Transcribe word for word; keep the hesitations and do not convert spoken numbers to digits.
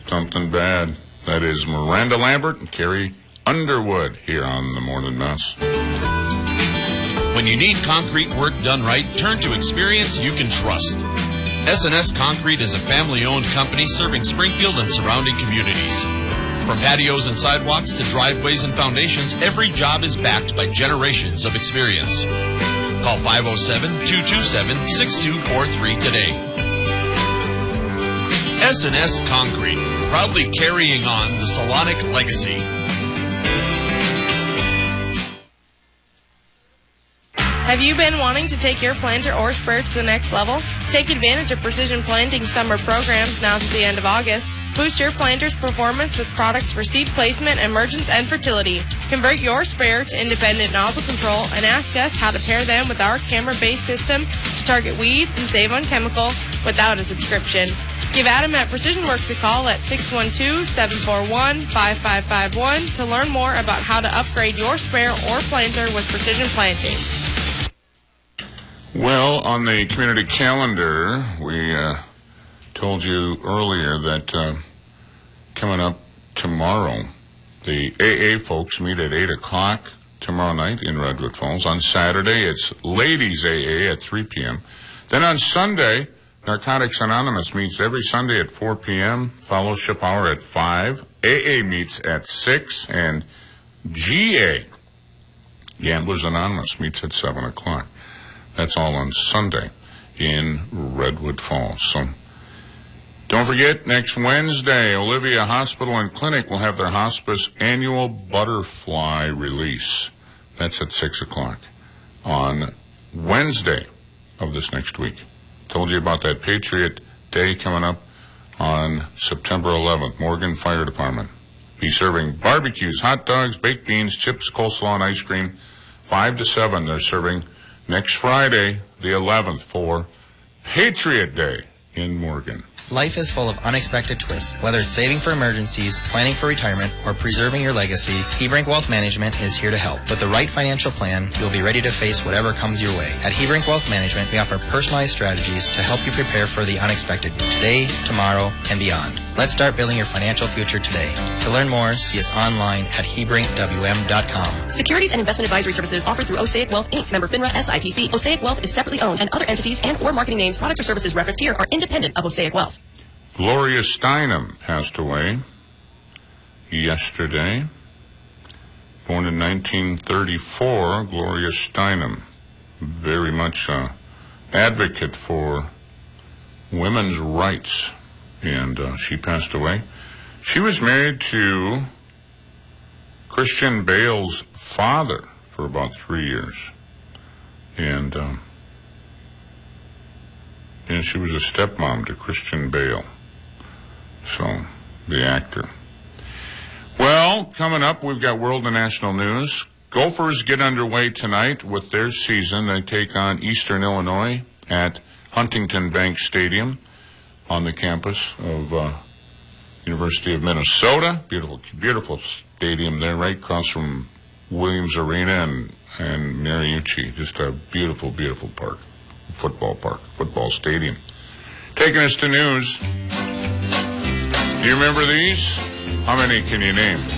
something bad. That is Miranda Lambert and Carrie Underwood here on The Morning Mess. When you need concrete work done right, turn to experience you can trust. S and S Concrete is a family-owned company serving Springfield and surrounding communities. From patios and sidewalks to driveways and foundations, every job is backed by generations of experience. Call five oh seven, two two seven, six two four three today. S and S Concrete, proudly carrying on the Salonic legacy. Have you been wanting to take your planter or sprayer to the next level? Take advantage of Precision Planting summer programs now to the end of August. Boost your planter's performance with products for seed placement, emergence, and fertility. Convert your sprayer to independent nozzle control and ask us how to pair them with our camera-based system to target weeds and save on chemical without a subscription. Give Adam at Precision Works a call at six one two, seven four one, five five five one to learn more about how to upgrade your sprayer or planter with Precision Planting. Well, on the community calendar, we uh, told you earlier that uh, coming up tomorrow, the A A folks meet at eight o'clock tomorrow night in Redwood Falls. On Saturday, it's Ladies A A at three p.m. Then on Sunday, Narcotics Anonymous meets every Sunday at four p.m., Fellowship Hour at five, A A meets at six, and G A, Gamblers Anonymous, meets at seven o'clock. That's all on Sunday in Redwood Falls. So don't forget, next Wednesday, Olivia Hospital and Clinic will have their hospice annual butterfly release. That's at six o'clock on Wednesday of this next week. Told you about that Patriot Day coming up on September eleventh. Morgan Fire Department be serving barbecues, hot dogs, baked beans, chips, coleslaw, and ice cream. five to seven, they're serving next Friday, the eleventh, for Patriot Day in Morgan. Life is full of unexpected twists. Whether it's saving for emergencies, planning for retirement, or preserving your legacy, Hebrink Wealth Management is here to help. With the right financial plan, you'll be ready to face whatever comes your way. At Hebrink Wealth Management, we offer personalized strategies to help you prepare for the unexpected today, tomorrow, and beyond. Let's start building your financial future today. To learn more, see us online at hebrink w m dot com. Securities and investment advisory services offered through Osaic Wealth, Incorporated. Member FINRA S I P C. Osaic Wealth is separately owned, and other entities and or marketing names, products, or services referenced here are independent of Osaic Wealth. Gloria Steinem passed away yesterday. Born in nineteen thirty-four, Gloria Steinem, very much an advocate for women's rights, and uh, she passed away. She was married to Christian Bale's father for about three years, and uh, and she was a stepmom to Christian Bale. So, the actor. Well, coming up, we've got world and national news. Gophers get underway tonight with their season. They take on Eastern Illinois at Huntington Bank Stadium on the campus of uh, University of Minnesota. Beautiful, beautiful stadium there, right across from Williams Arena and, and Mariucci. Just a beautiful, beautiful park, football park, football stadium. Taking us to news. Do you remember these? How many can you name?